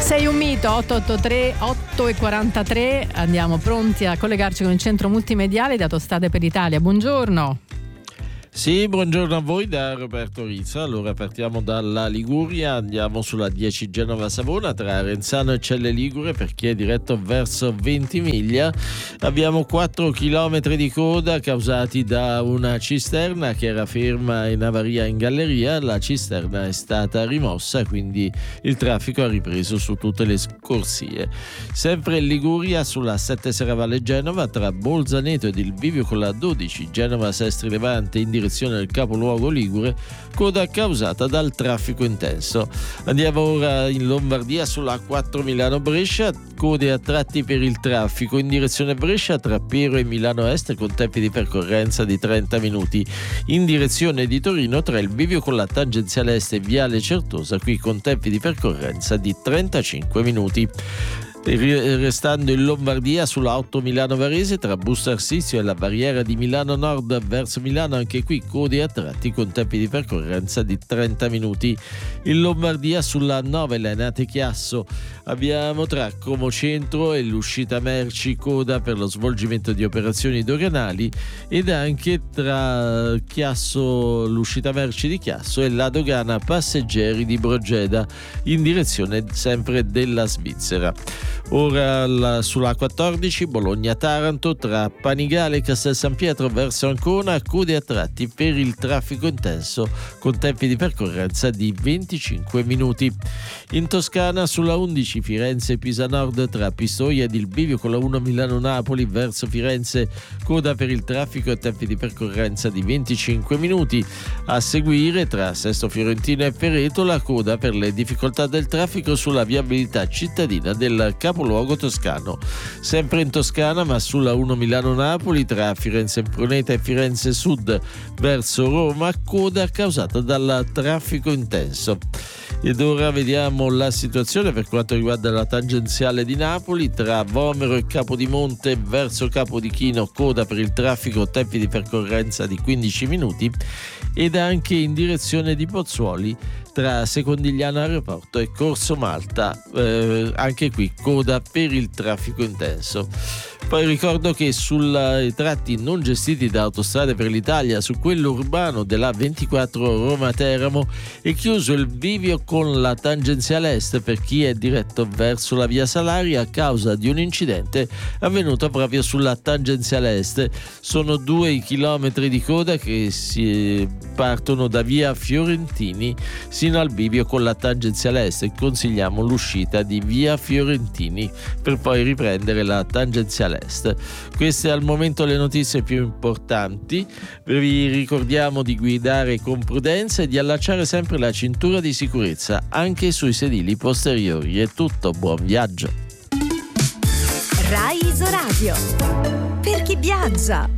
Sei un mito, 883 8:43. Andiamo pronti a collegarci con il centro multimediale di Autostrade per l'Italia. Buongiorno. Sì, buongiorno a voi da Roberto Rizza. Allora partiamo dalla Liguria, andiamo sulla 10 Genova-Savona tra Arenzano e Celle Ligure per chi è diretto verso Ventimiglia. Abbiamo 4 chilometri di coda causati da una cisterna che era ferma in avaria in galleria. La cisterna è stata rimossa, quindi il traffico ha ripreso su tutte le corsie. Sempre in Liguria sulla 7 Serravalle Genova tra Bolzaneto ed il bivio con la 12 Genova-Sestri Levante in direzione del capoluogo ligure, coda causata dal traffico intenso. Andiamo ora in Lombardia sulla 4 Milano-Brescia, code a tratti per il traffico in direzione Brescia tra Pero e Milano Est con tempi di percorrenza di 30 minuti. In direzione di Torino tra il bivio con la tangenziale est e Viale Certosa, qui con tempi di percorrenza di 35 minuti. Restando in Lombardia sulla 8 Milano-Varese tra Busto Arsizio e la barriera di Milano Nord verso Milano, anche qui code a tratti con tempi di percorrenza di 30 minuti. In Lombardia sulla 9 Lainate-Chiasso abbiamo tra Como Centro e l'uscita merci coda per lo svolgimento di operazioni doganali, ed anche tra Chiasso, l'uscita merci di Chiasso e la dogana passeggeri di Brogeda in direzione sempre della Svizzera. Ora sulla 14 Bologna-Taranto tra Panigale e Castel San Pietro verso Ancona, code a tratti per il traffico intenso con tempi di percorrenza di 25 minuti. In Toscana sulla 11 Firenze-Pisa Nord tra Pistoia ed il bivio con la 1 Milano-Napoli verso Firenze, coda per il traffico e tempi di percorrenza di 25 minuti. A seguire tra Sesto Fiorentino e Pereto la coda per le difficoltà del traffico sulla viabilità cittadina del capoluogo toscano. Sempre in Toscana ma sulla 1 Milano-Napoli tra Firenze Impruneta e Firenze Sud verso Roma, coda causata dal traffico intenso. Ed ora vediamo la situazione per quanto riguarda la tangenziale di Napoli tra Vomero e Capodimonte verso Capodichino, coda per il traffico, tempi di percorrenza di 15 minuti, ed anche in direzione di Pozzuoli tra Secondigliano Aeroporto e Corso Malta, anche qui coda per il traffico intenso. Poi ricordo che sui tratti non gestiti da Autostrade per l'Italia, su quello urbano della 24 Roma-Teramo, è chiuso il bivio con la tangenziale est per chi è diretto verso la via Salaria a causa di un incidente avvenuto proprio sulla tangenziale est. Sono 2 chilometri di coda che si partono da via Fiorentini sino al bivio con la tangenziale est, e consigliamo l'uscita di via Fiorentini per poi riprendere la tangenziale est. Queste al momento le notizie più importanti. Vi ricordiamo di guidare con prudenza e di allacciare sempre la cintura di sicurezza anche sui sedili posteriori. È tutto, buon viaggio. Rai Isoradio, per chi viaggia.